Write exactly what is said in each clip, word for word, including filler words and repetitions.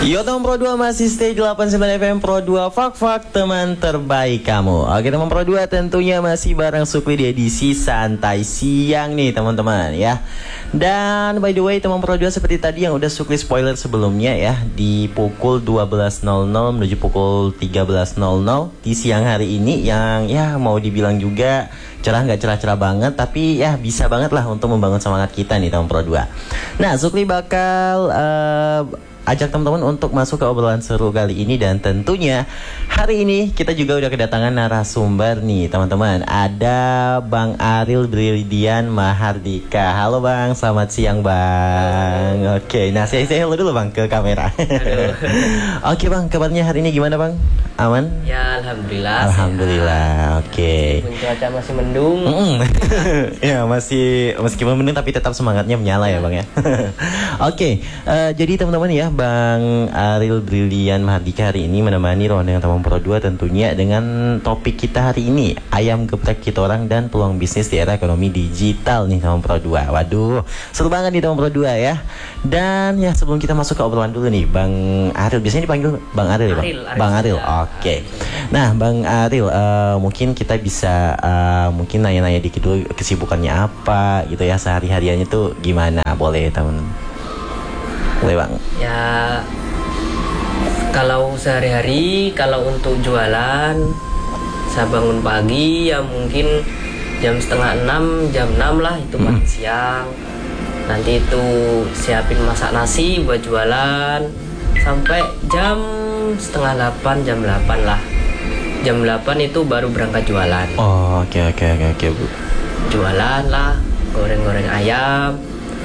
Yo teman Pro dua masih stay delapan puluh sembilan F M Pro dua, Fak-Fak teman terbaik kamu. Oke teman Pro dua, tentunya masih bareng Sukli di edisi santai siang nih teman-teman ya. Dan by the way teman Pro dua, seperti tadi yang udah Sukli spoiler sebelumnya ya, di pukul dua belas nol nol menuju pukul tiga belas nol nol di siang hari ini, yang ya mau dibilang juga cerah nggak cerah-cerah banget, tapi ya bisa banget lah untuk membangun semangat kita nih teman Pro dua. Nah Sukli bakal uh, ajak teman-teman untuk masuk ke obrolan seru kali ini. Dan tentunya hari ini kita juga udah kedatangan narasumber nih teman-teman. Ada Bang Ariel Brillian Mahardika. Halo Bang, selamat siang Bang. Halo. Oke, nah saya saya hello dulu Bang ke kamera. Oke Bang, kabarnya hari ini gimana Bang? Aman? Ya alhamdulillah. Alhamdulillah. Oke. Cuaca masih mendung. Ya masih, meskipun mendung tapi tetap semangatnya menyala ya Bang ya. Oke, uh, jadi teman-teman ya, Bang Ariel Brillian Mahardika hari ini menemani Ronde Teman Pro dua tentunya dengan topik kita hari ini, ayam geprek kita orang dan peluang bisnis di era ekonomi digital nih Teman Pro dua. Waduh, seru banget nih Teman Pro dua ya. Dan ya sebelum kita masuk ke obrolan dulu nih, Bang Ariel, biasanya dipanggil Bang Ariel ya Bang? Ariel, Ariel, Bang Ariel, oke. Okay. Nah Bang Ariel, uh, mungkin kita bisa uh, mungkin nanya-nanya dikit dulu kesibukannya apa gitu ya, sehari-hariannya tuh gimana, boleh teman? Boleh Bang? Ya kalau sehari-hari, kalau untuk jualan, saya bangun pagi ya mungkin jam setengah enam, jam enam lah itu makan hmm. siang. Nanti itu siapin masak nasi buat jualan sampai jam setengah delapan, jam delapan lah. Jam delapan itu baru berangkat jualan. Oh oke okay, oke okay, oke okay, oke Bu. Jualan lah, goreng-goreng ayam.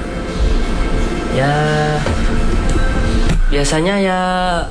Ya biasanya ya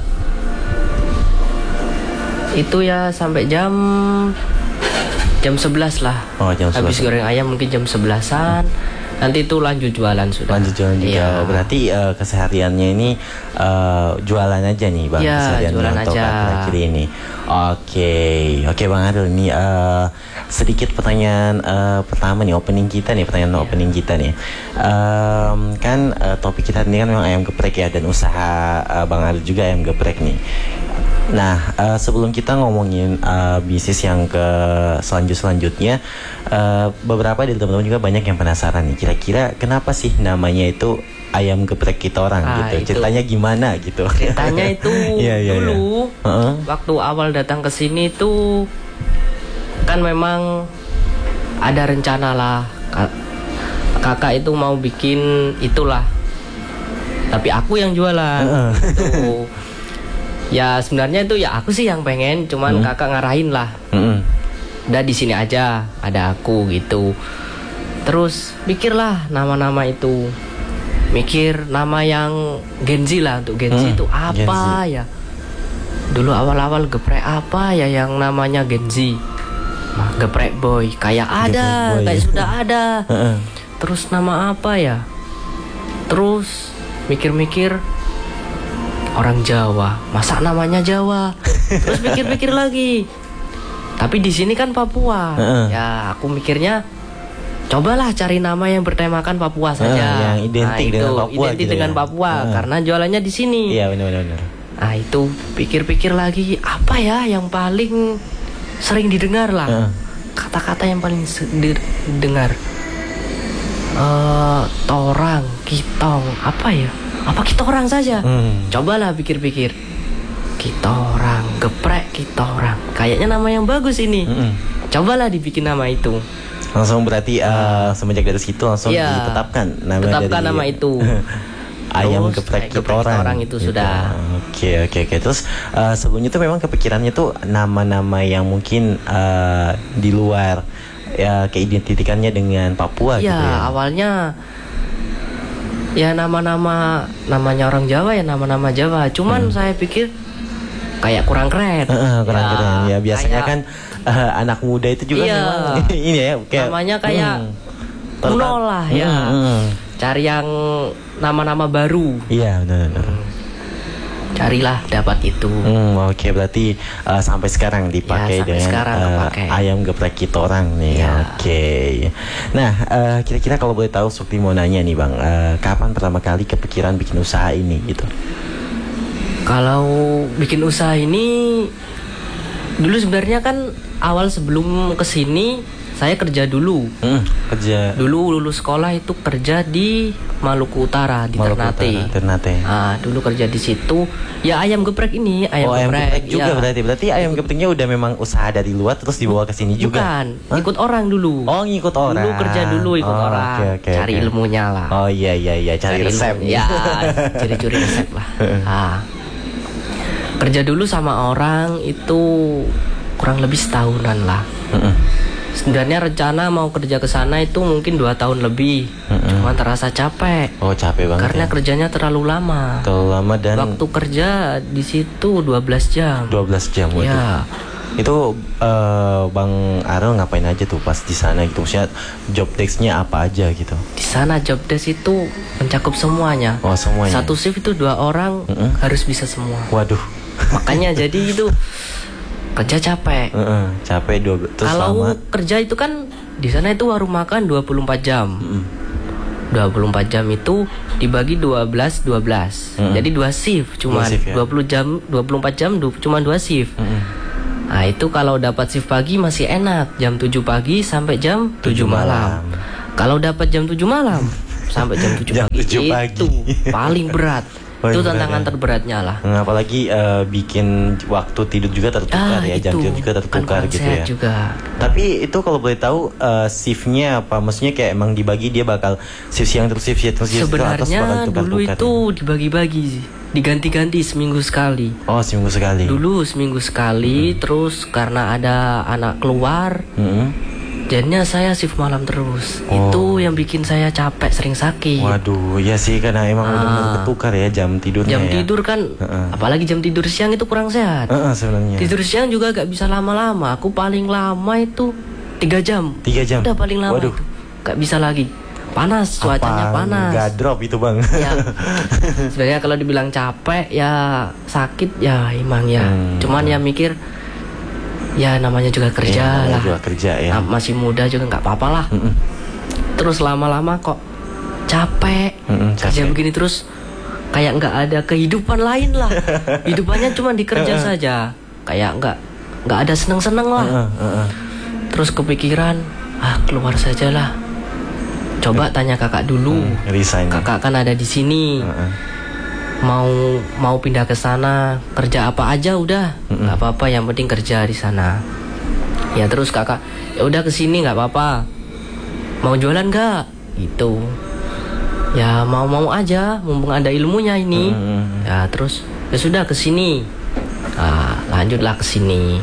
itu ya sampai jam jam sebelas lah. Oh, jam sebelas. Habis goreng ayam mungkin jam sebelasan. Nanti itu lanjut jualan sudah. Lanjut jualan juga. Ya. Berarti uh, kesehariannya ini uh, jualan aja nih Bang. Ya, keseharian jualan untuk aja. akhir-akhir ini. Oke, oke Bang Ariel, ini uh, sedikit pertanyaan uh, pertama nih, opening kita nih, pertanyaan yeah. opening kita nih. Um, kan uh, topik kita ini kan memang ayam geprek ya, dan usaha uh, Bang Ariel juga ayam geprek nih. Nah, uh, sebelum kita ngomongin uh, bisnis yang ke selanjut selanjutnya, uh, beberapa dari teman-teman juga banyak yang penasaran nih, kira-kira kenapa sih namanya itu ayam geprek kita orang ah, gitu? Itu. Ceritanya gimana gitu? Ceritanya itu yeah, yeah, dulu, yeah. Uh-huh. waktu awal datang ke sini itu kan memang ada rencana lah, kakak itu mau bikin itulah, tapi aku yang jualan. Uh-huh. Gitu. Ya sebenarnya itu ya aku sih yang pengen, cuman hmm. kakak ngarahin lah. Hmm. Udah di sini aja, ada aku gitu. Terus mikirlah nama-nama itu, mikir nama yang Gen Z lah, untuk Gen Z hmm. itu apa ya? Dulu awal-awal geprek apa ya yang namanya Gen Z? Nah, geprek boy, kayak ada, boy, kayak ya. Sudah ada. Terus nama apa ya? Terus mikir-mikir, orang Jawa, masa namanya Jawa? Terus pikir-pikir lagi, tapi di sini kan Papua. Uh-uh. Ya aku mikirnya, cobalah cari nama yang bertemakan Papua saja. Uh, yang identik nah, dengan itu, Papua. Identik gitu dengan ya? Papua, uh. karena jualannya di sini. Iya benar-benar. Nah itu pikir-pikir lagi, apa ya yang paling sering didengar lah? Uh. Kata-kata yang paling didengar. Uh, torang, kitong, apa ya? Apa kita orang saja? Hmm. Cobalah pikir-pikir. Kita orang, geprek kita orang. Kayaknya nama yang bagus ini. Hmm. Cobalah dibikin nama itu. Langsung berarti uh, semenjak dari situ langsung ya, ditetapkan nama tetapkan dari nama itu. Ayam geprek kita orang. orang itu gitu. Sudah. Oke oke oke. Terus uh, sebelumnya tuh memang kepikirannya tuh nama-nama yang mungkin uh, di luar ya, keidentifikannya dengan Papua ya, gitu ya. Awalnya ya nama-nama, namanya orang Jawa ya nama-nama Jawa. Cuman hmm. saya pikir kayak kurang keren. Uh, kurang ya, keren. Ya biasanya kayak, kan uh, anak muda itu juga iya, memang ini ya kayak namanya kayak hmm, kuno lah ya. Hmm, hmm. Cari yang nama-nama baru. Iya benar-benar. Hmm. Carilah dapat itu. Hmm, Oke okay, berarti uh, sampai sekarang dipakai ya, sampai dengan sekarang uh, ayam geprek kita orang nih. Ya. Oke. Okay. Nah uh, kira-kira kalau boleh tahu Sukli mau nanya nih Bang, uh, kapan pertama kali kepikiran bikin usaha ini gitu? Kalau bikin usaha ini dulu sebenarnya kan awal sebelum kesini saya kerja dulu. Hmm, kerja. Dulu lulus sekolah itu kerja di Maluku Utara di Maluku Ternate. Utara, Ternate. Ah, dulu kerja di situ. Ya ayam geprek ini, ayam oh, geprek. ayam geprek juga ya. berarti. Berarti ayam gepreknya udah memang usaha dari luar terus dibawa ke sini juga. Bukan, Hah? ikut orang dulu. Oh, ngikut orang. Dulu kerja dulu ikut oh, orang. Okay, okay, cari okay. ilmunya lah. Oh iya iya iya, cari, cari resep. Ilmu, ya, curi-curi resep lah. Ah. Kerja dulu sama orang itu kurang lebih setahunan lah. Mm-mm. Sebenarnya rencana mau kerja ke sana itu mungkin dua tahun lebih. Mm-mm. Cuman terasa capek. Oh, capek banget. Karena ya? kerjanya terlalu lama. Terlalu lama dan waktu kerja di situ dua belas jam. dua belas jam. Waduh. Ya. Itu uh, Bang Arel ngapain aja tuh pas di sana gitu? Maksudnya job desk-nya apa aja gitu? Di sana job desk itu mencakup semuanya. Oh, semuanya. Satu shift itu dua orang Mm-mm. harus bisa semua. Waduh. Makanya jadi itu kerja capek. Uh-uh, capek dua belas. Kalau lama. kerja itu kan di sana itu warung makan dua puluh empat jam. Mm-mm. dua puluh empat jam itu dibagi dua belas dua belas. Mm-mm. Jadi dua shift cuman dua, shift, ya? dua puluh jam dua puluh empat jam du- cuma dua shift. Mm-mm. Nah, itu kalau dapat shift pagi masih enak, jam tujuh pagi sampai jam tujuh malam. Kalau dapat jam tujuh malam sampai jam tujuh jam pagi tujuh pagi. Itu paling berat. Oh, itu berat, tantangan ya? terberatnya lah. Nah, apalagi uh, bikin waktu tidur juga tertukar ah, ya, jam tidur juga tertukar kan gitu ya. Juga. Tapi itu kalau boleh tahu uh, shiftnya apa? Maksudnya kayak emang dibagi dia bakal shift siang terus shift siang terus shift sebenarnya dulu itu ya? Dibagi-bagi, diganti-ganti seminggu sekali. Oh, seminggu sekali. Dulu seminggu sekali, hmm. terus karena ada anak keluar. Hmm. Jadinya saya shift malam terus. Oh. Itu yang bikin saya capek, sering sakit. Waduh, ya sih karena emang ah. udah ketukar ya jam tidurnya. Jam ya. tidur kan, uh-uh. apalagi jam tidur siang itu kurang sehat. Uh-uh, sebenarnya. Tidur siang juga gak bisa lama-lama. Aku paling lama itu tiga jam. Tiga jam. Udah paling lama. Waduh. Itu. Gak bisa lagi. Panas, cuacanya apa panas. Gak drop itu bang. Ya. Sebenarnya kalau dibilang capek ya sakit ya emang ya. Hmm. Cuman ya mikir. Ya namanya juga kerja ya, lah juga kerja, ya. Nah, masih muda juga nggak apa-apa lah. Mm-mm. Terus lama-lama kok capek, Mm-mm, capek kerja begini terus kayak nggak ada kehidupan lain lah. Hidupannya cuma di kerja saja, kayak nggak nggak ada seneng-seneng lah. uh, uh, uh. Terus kepikiran ah keluar saja lah. Coba tanya kakak dulu. mm, kakak kan ada di sini. uh, uh. mau mau pindah ke sana kerja apa aja udah nggak mm-hmm. apa-apa, yang penting kerja di sana. Ya terus kakak ya udah kesini nggak apa-apa, mau jualan nggak gitu ya, mau-mau aja mumpung ada ilmunya ini. mm-hmm. Ya terus ya sudah kesini. Nah, lanjutlah kesini.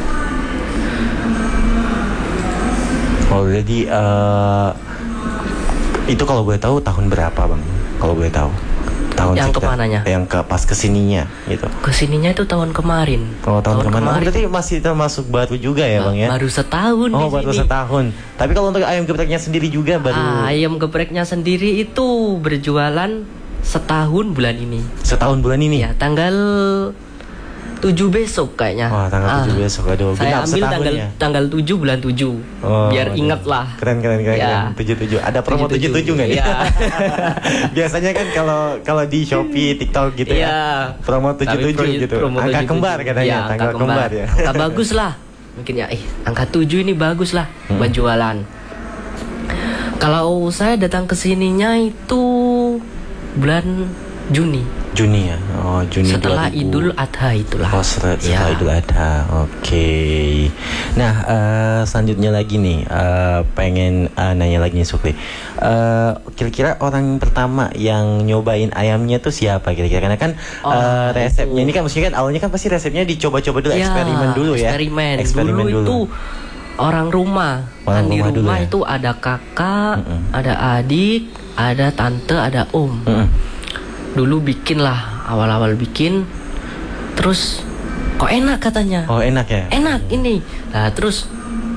Oh jadi uh, itu kalau boleh tahu tahun berapa bang, kalau boleh tahu? Tahun yang sekitar, kemananya? Yang ke pas kesininya gitu. Kesininya itu tahun kemarin. Oh tahun, tahun kemarin. kemarin. Oh, berarti masih termasuk baru juga ya bang ya? Baru setahun. Oh baru sini. setahun. Tapi kalau untuk ayam gepreknya sendiri juga baru. Ah, ayam gepreknya sendiri itu berjualan setahun bulan ini. Setahun bulan ini? Ya tanggal tujuh besok kayaknya. Wah, tanggal ah, tujuh besok. Aduh, saya ambil tanggal ya? tanggal tujuh bulan tujuh. Oh, biar aduh. Ingat lah. Keren keren keren. Ya. tujuh tujuh. Ada promo tujuh tujuh enggak nih? Ya. Biasanya kan kalau kalau di Shopee, TikTok gitu ya. ya. Promo tujuh tujuh gitu. Angka tujuh tujuh. Kembar katanya, ya, tanggal kembar. kembar ya. Angka bagus lah. Mungkin ya eh angka tujuh ini bagus lah hmm. buat jualan. Kalau saya datang ke sininya itu bulan Juni. Juni ya, oh Juni setelah dua ribu. Idul Adha itulah. Oh setelah, setelah ya. Idul Adha, oke. Okay. Nah uh, selanjutnya lagi nih, uh, pengen uh, nanya lagi nih Sukri. Uh, kira-kira orang pertama yang nyobain ayamnya tuh siapa kira-kira? Karena kan oh, uh, resepnya itu. Ini kan maksudnya kan awalnya kan pasti resepnya dicoba-coba dulu, ya, eksperimen dulu ya. Eksperimen. Eksperimen dulu, dulu. Itu orang rumah. Orang kan rumah di rumah ya? Itu ada kakak, mm-mm. ada adik, ada tante, ada om. Mm-mm. Dulu bikin lah, awal-awal bikin, terus kok enak katanya. Oh enak ya? Enak ini. Nah terus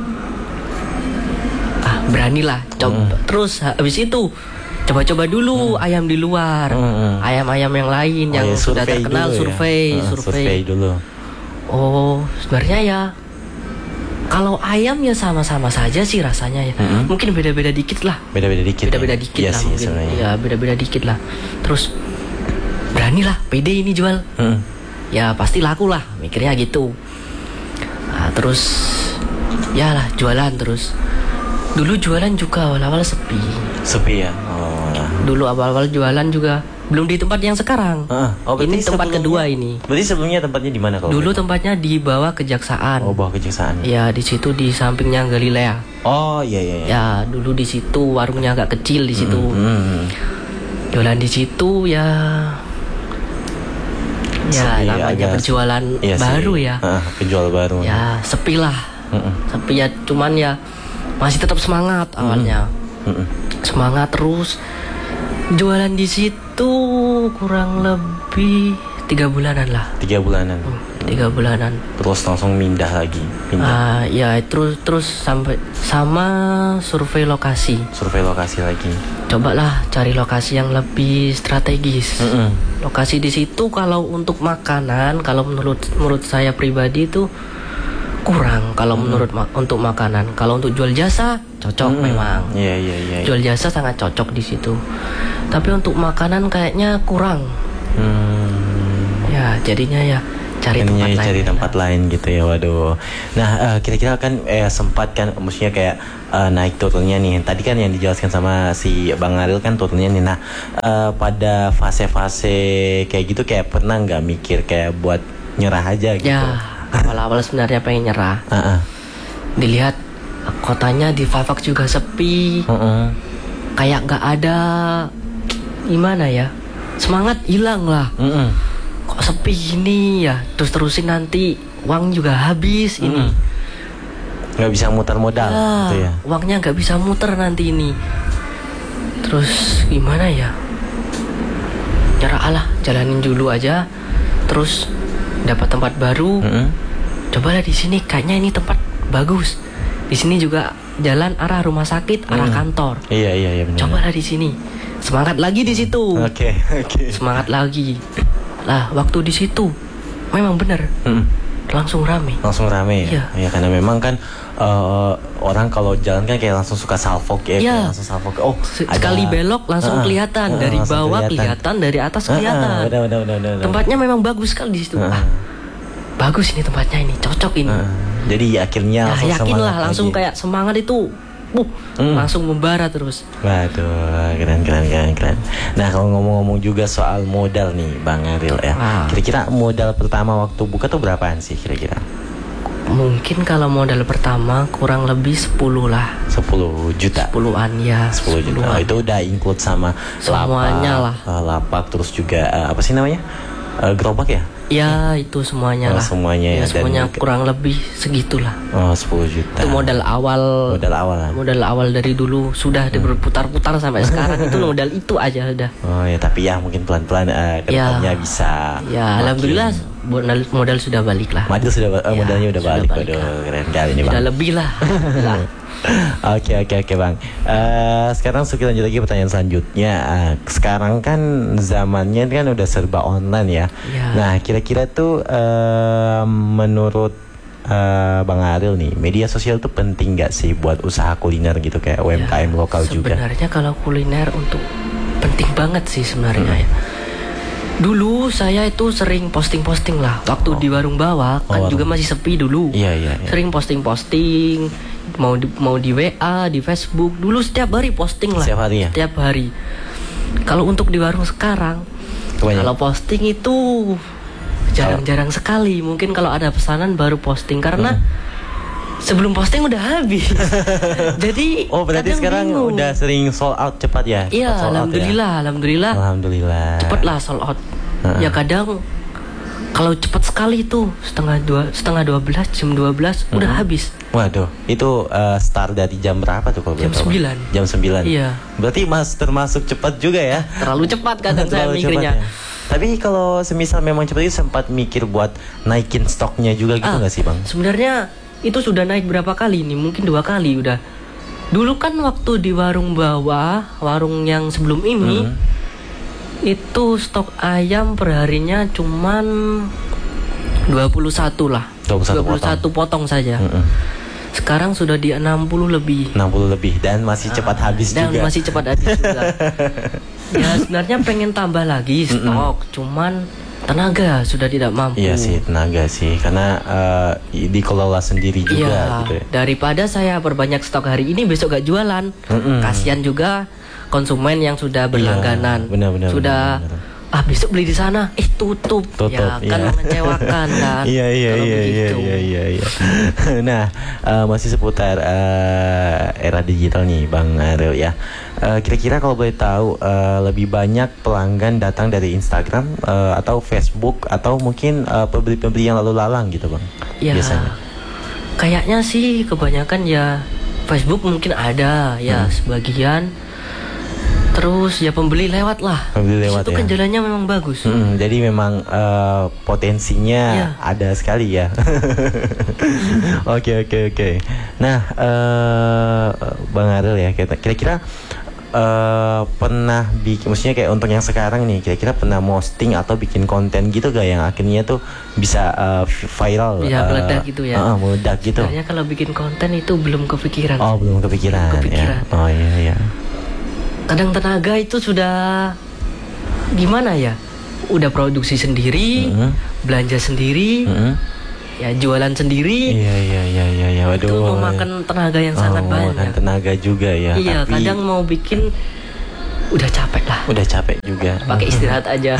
ah beranilah coba. Mm. Terus habis itu coba-coba dulu mm. ayam di luar, mm. ayam-ayam yang lain oh, yang ya, sudah terkenal survei, ya? uh, survei. survei dulu. Oh sebenarnya ya. Kalau ayam ya sama-sama saja sih rasanya ya. Mm-hmm. Mungkin beda-beda dikit lah. Beda-beda dikit. Beda-beda ya? dikit ya lah sih, mungkin. Ya beda-beda dikit lah. Terus berani inilah pede ini jual. Hmm. Ya pasti laku lah, mikirnya gitu. Nah, terus ya lah jualan terus. Dulu jualan juga awal-awal sepi. Sepi ya. Oh. Dulu awal-awal jualan juga belum di tempat yang sekarang. Uh, oh, ini tempat kedua ini. Berarti sebelumnya tempatnya di mana kalau? Dulu tempatnya di bawah Kejaksaan. Oh, bawah Kejaksaan. Ya, di situ di sampingnya Galilea. Oh, iya iya. iya. Ya, dulu di situ warungnya agak kecil di situ. Mm -hmm. Jualan di situ ya. Ya, sepi, namanya agak, berjualan iya baru sih. Ya. Uh, penjual baru. Ya, sepi lah. Mm -mm. Sepi ya, cuman ya masih tetap semangat awalnya. Mm -mm. Semangat terus. Jualan di situ kurang lebih tiga bulanan lah. Tiga bulanan. Hmm, tiga bulanan. Terus langsung pindah lagi. Pindah. Uh, ya terus terus sampai sama survei lokasi. Survei lokasi lagi. Cobalah cari lokasi yang lebih strategis. Mm -mm. Lokasi di situ kalau untuk makanan, kalau menurut menurut saya pribadi itu kurang. Kalau mm. menurut ma untuk makanan, kalau untuk jual jasa cocok mm. memang. Iya yeah, iya yeah, iya. Yeah, jual jasa sangat cocok di situ. Tapi untuk makanan kayaknya kurang. Hmm. Ya jadinya ya cari tempat ya, lain. Cari tempat lain gitu ya, waduh. Nah uh, kira-kira kan eh, sempat kan, maksudnya kayak uh, naik turunnya nih. Tadi kan yang dijelaskan sama si Bang Ariel kan turunnya nih. Nah uh, pada fase-fase kayak gitu kayak pernah nggak mikir kayak buat nyerah aja gitu? Ya awal-awal sebenarnya pengen nyerah. Uh -uh. Dilihat kotanya di Fak-Fak juga sepi. Uh -uh. Kayak nggak ada. Gimana ya, semangat hilang lah. Mm -mm. Kok sepi gini ya, terus terusin nanti uang juga habis ini. Mm. Nggak bisa muter modal ya, gitu ya. Uangnya nggak bisa muter nanti ini. Terus gimana ya, nyerah alah, jalanin dulu aja. Terus dapat tempat baru. Mm -hmm. Cobalah di sini, kayaknya ini tempat bagus. Di sini juga jalan arah rumah sakit, arah mm. kantor. Iya iya iya benar. Cobalah di sini. Semangat lagi di situ. Oke, okay, oke. Okay. Semangat lagi. Lah, waktu di situ memang benar. Mm. Langsung rame. Langsung rame ya. Ya, ya karena memang kan uh, orang kalau jalan kan kayak langsung suka salfok ya, ya. langsung salfok. Oh, sekali ada... belok langsung uh, kelihatan uh, dari bawah kelihatan. kelihatan, dari atas kelihatan. Uh, uh, udah, udah, udah, udah, tempatnya memang bagus sekali di situ. Uh. Ah, bagus ini tempatnya ini, cocok ini. Uh, jadi akhirnya nah, yakin lah langsung lagi. Kayak semangat itu. Uh, mm. langsung membara terus. Waduh, keren keren keren keren. Nah, kalau ngomong-ngomong juga soal modal nih, Bang Ariel ya. Ah. Kira-kira modal pertama waktu buka tuh berapaan sih kira-kira? Mungkin kalau modal pertama kurang lebih sepuluh lah. sepuluh juta. sepuluhan ya. sepuluh juta. Oh, itu udah include sama semuanya lapak, lah. Lapak terus juga uh, apa sih namanya? Uh, gerobak ya? Ya itu semuanya oh, lah. Semuanya ya. Semuanya dan kurang lebih segitulah. Oh sepuluh juta. Itu modal awal. Modal awal. Modal awal dari dulu sudah hmm. berputar-putar sampai sekarang itu modal itu aja udah. Oh ya tapi ya mungkin pelan-pelan uh, kedepannya ya. Bisa. Ya makin. Alhamdulillah modal modal sudah balik lah. Modal sudah uh, modalnya ya, udah balik. Waduh keren kali ini Bang. Sudah lebih lah. Oke oke oke Bang. Uh, sekarang kita lanjut lagi pertanyaan selanjutnya. Uh, sekarang kan zamannya kan udah serba online ya. ya. Nah kira-kira tuh uh, menurut uh, Bang Ariel nih, media sosial tuh penting nggak sih buat usaha kuliner gitu kayak U M K M ya, lokal sebenarnya juga? Sebenarnya kalau kuliner untuk penting banget sih sebenarnya hmm. ya. Dulu saya itu sering posting-posting lah. Waktu oh. di warung bawah kan oh, juga masih sepi dulu. Iya iya. iya. Sering posting-posting. Mau di, mau di W A, di Facebook. Dulu setiap hari posting lah. Setiap hari ya? Setiap hari. Kalau untuk di warung sekarang, kebanyakan. Kalau posting itu jarang-jarang sekali. Mungkin kalau ada pesanan baru posting. Karena hmm. sebelum posting udah habis. Jadi oh berarti sekarang bingung. Udah sering sold out cepat ya? Iya alhamdulillah, ya? alhamdulillah. Alhamdulillah. Cepet lah sold out. Uh-uh. Ya kadang kalau cepat sekali tuh setengah dua setengah dua belas jam dua belas hmm. udah habis. Waduh, itu uh, start dari jam berapa tuh kalau jam sembilan. Jam sembilan. Iya. Berarti mas termasuk cepat juga ya? Terlalu cepat kadang saya mikirnya. Ya. Tapi kalau semisal memang cepat itu sempat mikir buat naikin stoknya juga gitu nggak ah, sih Bang? Sebenarnya itu sudah naik berapa kali nih? Mungkin dua kali udah. Dulu kan waktu di warung bawah, warung yang sebelum ini. Hmm. Itu stok ayam perharinya cuman dua puluh satu lah. dua puluh satu, dua puluh satu potong. potong saja. Mm-hmm. sekarang sudah di enam puluh lebih. enam puluh lebih dan masih cepat Ah, habis dan juga. masih cepat habis juga. Ya sebenarnya pengen tambah lagi stok, cuman tenaga sudah tidak mampu. Iya sih, tenaga sih, karena uh, dikelola sendiri juga Iya, gitu ya. daripada saya perbanyak stok hari ini besok gak jualan. Mm-mm. Kasihan juga konsumen yang sudah berlangganan. Iya, benar-benar, sudah benar-benar. ah besok beli di sana, eh tutup. Tutup, ya kan iya. mengecewakan kan. Iya iya kalau iya iya begitu. iya iya iya. Nah, uh, masih seputar uh, era digital nih Bang Ariel ya. Uh, kira-kira kalau boleh tahu uh, lebih banyak pelanggan datang dari Instagram uh, atau Facebook atau mungkin uh, pembeli-pembeli yang lalu lalang gitu Bang? Ya, Biasanya. kayaknya sih kebanyakan ya Facebook mungkin ada ya Hmm. sebagian. Terus ya pembeli lewat lah. Pembeli lewat Itu ya. kan jalannya memang bagus. Mm, jadi memang uh, potensinya Iya. ada sekali ya. Oke oke oke. Nah, uh, Bang Ariel ya, kira- kira-kira uh, pernah bikin, maksudnya kayak untuk yang sekarang nih, kira-kira pernah posting atau bikin konten gitu gak yang akhirnya tuh bisa uh, viral? Bisa uh, meledak gitu ya. uh, meledak gitu. Sebenarnya kalau bikin konten itu belum kepikiran. Oh belum kepikiran, Belum kepikiran. ya. Oh iya iya. Kadang tenaga itu sudah gimana ya? Udah produksi sendiri, Mm-hmm. belanja sendiri, Mm-hmm. ya jualan sendiri. Iya iya iya iya iya. Waduh. Itu memakan tenaga yang Oh, sangat memakan banyak. tenaga juga ya. Iya, tapi kadang mau bikin udah capek lah. udah capek juga. Pakai istirahat aja.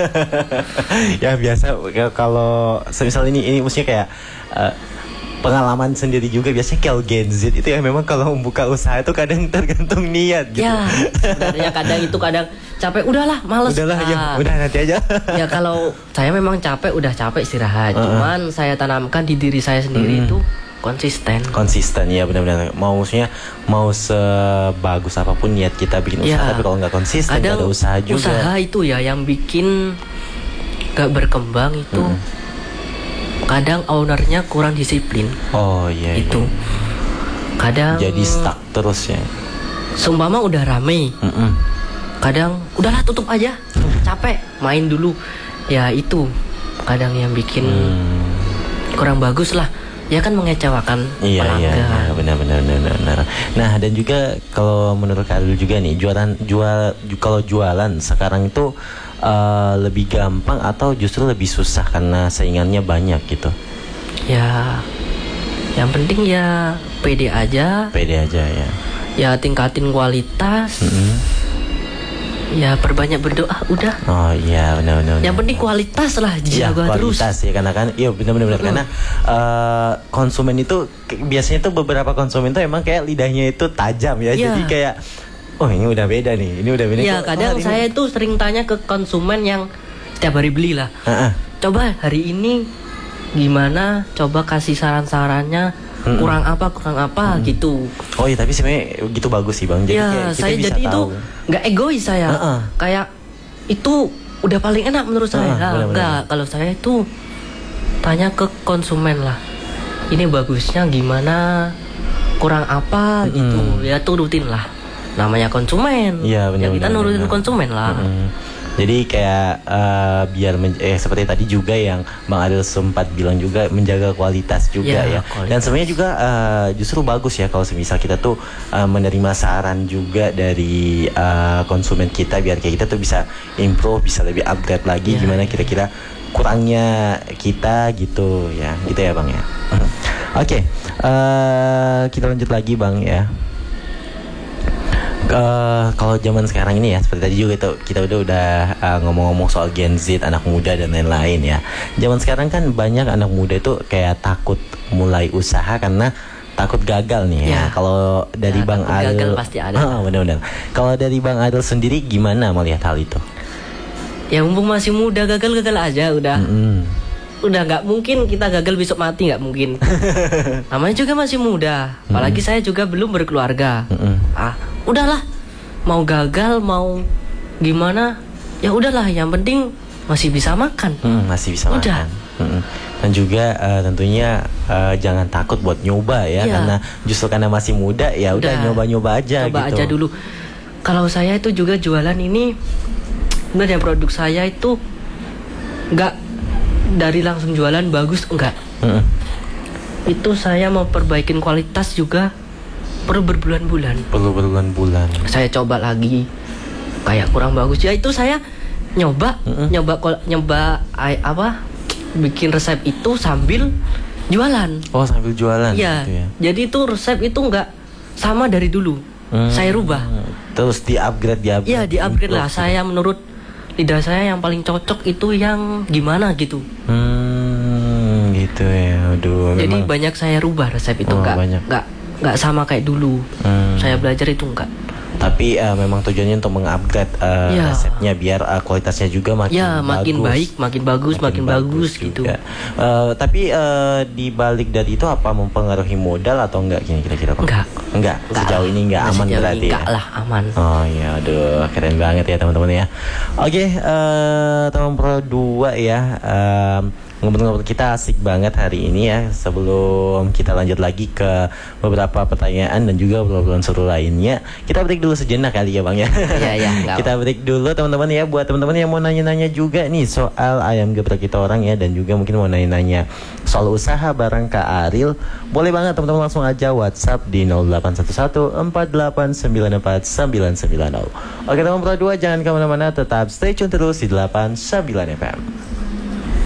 Ya biasa ya, kalau semisal ini ini maksudnya kayak uh, pengalaman sendiri juga biasanya kalau Gen Z itu ya memang kalau membuka usaha itu kadang tergantung niat gitu. Ya, sebenarnya kadang itu kadang capek, udahlah, males. Udahlah ya, Ah. udah nanti aja. Ya kalau saya memang capek, udah capek istirahat. Uh-uh. Cuman saya tanamkan di diri saya sendiri Mm. itu konsisten. Konsisten ya benar-benar. Mau maksudnya mau sebagus apapun niat kita bikin usaha, Ya, tapi kalau nggak konsisten nggak ada usaha juga. Usaha itu ya yang bikin gak berkembang itu. Mm. Kadang ownernya kurang disiplin. Oh iya. Itu. iya. Kadang Jadi stuck terus ya. seumpama udah rame. Mm-mm. Kadang udahlah tutup aja, capek, main dulu. Ya itu kadang yang bikin Hmm. kurang bagus lah. Ya kan mengecewakan Iya iya, pelanggan. iya benar-benar benar-benar. Nah dan juga kalau menurut Khalil juga nih jualan jual ju- kalau jualan sekarang itu uh, lebih gampang atau justru lebih susah karena saingannya banyak gitu. Ya, yang penting ya pede aja. Pede aja ya. Ya tingkatin kualitas. Mm-mm. Ya perbanyak berdoa udah. Oh iya benar-benar. Yang penting kualitas lah, ya, jaga terus. kualitas ya karena kan iya benar-benar Mm. karena uh, konsumen itu ke- biasanya tuh beberapa konsumen tuh emang kayak lidahnya itu tajam ya. Iya. Jadi kayak oh ini udah beda nih, ini udah beda. Ya Kok- kadang oh, hari saya ini- tuh sering tanya ke konsumen yang setiap hari beli lah. Ah, ah. Coba hari ini gimana? Coba kasih saran-sarannya. Mm-mm. Kurang apa, kurang apa gitu. Oh iya tapi sebenarnya gitu bagus sih Bang. Jadi Ya kayak kita saya bisa jadi itu tahu. nggak egois saya. Uh-uh. Kayak itu udah paling enak menurut saya. Uh, Nah, benar-benar. enggak, kalau saya itu tanya ke konsumen lah. Ini bagusnya gimana? Kurang apa gitu. Mm. Ya turutin lah. Namanya konsumen. Iya, benar, Ya kita benar, nurutin benar. konsumen lah. Mm-mm. Jadi kayak eh, biar men- eh seperti tadi juga yang Bang Adil sempat bilang juga menjaga kualitas juga ya. Ya, kualitas. Dan sebenarnya juga eh, justru bagus ya kalau semisal kita tuh eh, menerima saran juga dari eh, konsumen kita biar kayak kita tuh bisa improve, bisa lebih upgrade lagi Ya, gimana ya. kira-kira kurangnya kita gitu ya. Gitu ya Bang ya. Oke, eh, kita lanjut lagi Bang ya. Uh, kalau zaman sekarang ini ya seperti tadi juga tuh kita udah udah uh, ngomong-ngomong soal Gen Z, anak muda dan lain-lain ya. Zaman sekarang kan banyak anak muda itu kayak takut mulai usaha karena takut gagal nih ya. Ya. Kalau dari Ya, Bang takut Adil gagal pasti ada. Ah, benar-benar. Kalau dari Bang Adil sendiri gimana melihat hal itu? Ya mumpung masih muda, gagal-gagal aja udah. Mm-mm. Udah nggak mungkin kita gagal besok mati, nggak mungkin. Namanya juga masih muda. Apalagi saya juga belum berkeluarga. Mm-mm. Ah, udahlah. Mau gagal, mau gimana? Ya udahlah. Yang penting masih bisa makan. Mm, masih bisa Udah. makan. Mm-mm. Dan juga uh, tentunya uh, jangan takut buat nyoba ya, Iya. karena justru karena masih muda ya udah Udah. nyoba-nyoba aja Coba gitu. aja dulu. Kalau saya itu juga jualan ini, sebenarnya produk saya itu nggak dari langsung jualan bagus, enggak. Mm-mm. itu saya mau perbaikin kualitas juga perlu berbulan-bulan. Perlu berbulan-bulan. Saya coba lagi, kayak kurang bagus. Ya itu saya nyoba, mm-hmm. nyoba nyoba apa? Bikin resep itu sambil jualan. Oh, sambil jualan. Ya. Gitu ya. Jadi itu resep itu nggak sama dari dulu. Hmm. Saya rubah. Terus di-upgrade, di-upgrade. Iya, di-upgrade lah. Saya menurut lidah saya yang paling cocok itu yang gimana gitu. Hmm, gitu ya. Aduh. Jadi memang... banyak saya rubah resep itu, oh, nggak banyak. nggak nggak sama kayak dulu. Hmm. Saya belajar itu enggak. Tapi uh, memang tujuannya untuk meng-upgrade uh, ya. resepnya biar uh, kualitasnya juga makin ya, makin bagus. baik, makin bagus, makin, makin bagus, bagus gitu. Uh, tapi uh, di balik dari itu apa mempengaruhi modal atau enggak kira-kira? Enggak. Enggak. Enggak. Sejauh ini enggak aman Sejauh berarti ini ya. Enggak lah, aman. Oh iya, aduh keren banget ya teman-teman ya. Oke, uh, teman Pro dua ya. Uh, Ngobrol-ngobrol kita asik banget hari ini ya. Sebelum kita lanjut lagi ke beberapa pertanyaan dan juga obrolan seru lainnya, kita break dulu sejenak kali ya Bang ya. Iya, iya. Kita break dulu teman-teman ya. Buat teman-teman yang mau nanya-nanya juga nih soal ayam geprek kita orang ya, dan juga mungkin mau nanya-nanya soal usaha bareng Kak Ariel, boleh banget teman-teman langsung aja WhatsApp di nol delapan satu satu empat delapan sembilan empat sembilan sembilan nol. Oke teman Pro dua, jangan kemana-mana, tetap stay tune terus di delapan sembilan F M.